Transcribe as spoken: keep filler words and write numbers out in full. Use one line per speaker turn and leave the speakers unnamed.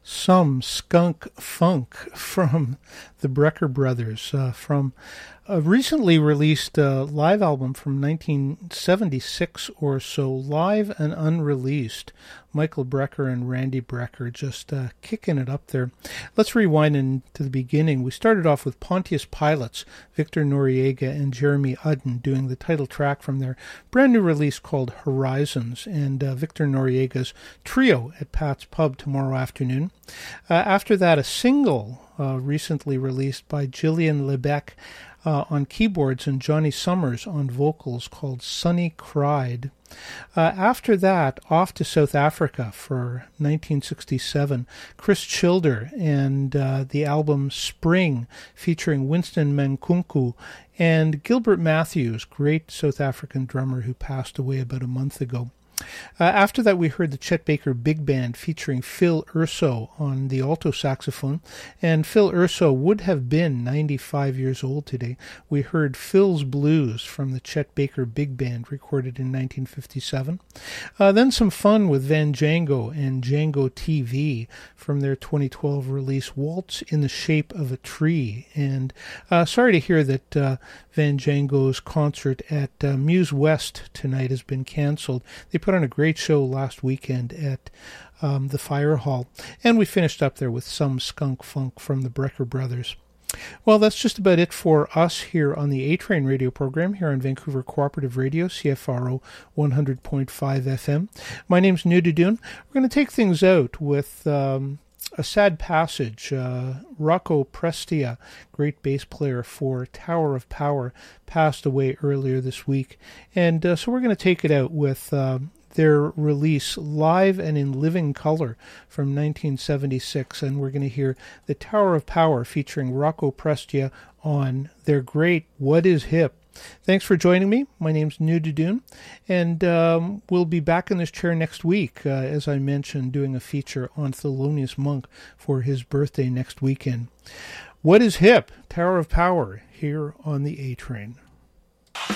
Some Skunk Funk from the Brecker Brothers, uh, from a recently released uh, live album from nineteen seventy-six or so, live and unreleased. Michael Brecker and Randy Brecker just uh, kicking it up there. Let's rewind into the beginning. We started off with Pontius Pilots, Victor Noriega and Jeremy Udden doing the title track from their brand new release called Horizons, and uh, Victor Noriega's trio at Pat's Pub tomorrow afternoon. Uh, after that, a single uh, recently released by Gillian Lebec uh, on keyboards and Johnny Summers on vocals called Sunny Cried. Uh, after that, off to South Africa for nineteen sixty-seven, Chris Childer and uh, the album Spring featuring Winston Mankunku and Gilbert Matthews, great South African drummer who passed away about a month ago. Uh, after that, we heard the Chet Baker Big Band featuring Phil Urso on the alto saxophone, and Phil Urso would have been ninety-five years old today. We heard Phil's Blues from the Chet Baker Big Band, recorded in nineteen fifty-seven. Uh, then some fun with Van Django and Django T V from their twenty twelve release Waltz in the Shape of a Tree. And uh, sorry to hear that uh, Van Django's concert at uh, Muse West tonight has been canceled. They put on a great show last weekend at um, the Fire Hall. And we finished up there with Some Skunk Funk from the Brecker Brothers. Well, that's just about it for us here on the A-Train radio program here on Vancouver Cooperative Radio, C F R O one hundred point five F M. My name's Nudidoon. We're going to take things out with um, a sad passage. Uh, Rocco Prestia, great bass player for Tower of Power, passed away earlier this week. And uh, so we're going to take it out with Uh, their release Live and in Living Color from nineteen seventy-six, and we're going to hear the Tower of Power featuring Rocco Prestia on their great What Is Hip. Thanks for joining me. My name's Nudidoon, and um, we'll be back in this chair next week, uh, as I mentioned, doing a feature on Thelonious Monk for his birthday next weekend. What is Hip? Tower of Power here on the A-Train.